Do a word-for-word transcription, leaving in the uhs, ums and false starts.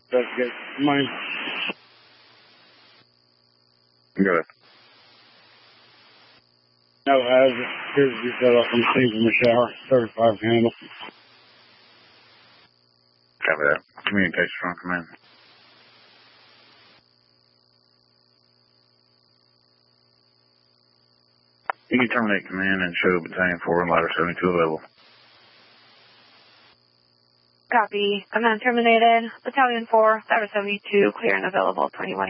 Investigate money. Good. No hazard. Here's you set up and see from the shower. thirty-five handle. Copy that. Communication from command. You can terminate command and show battalion four and ladder seventy-two available. Copy. Command terminated. Battalion four, ladder seventy-two, clear and available, twenty-one.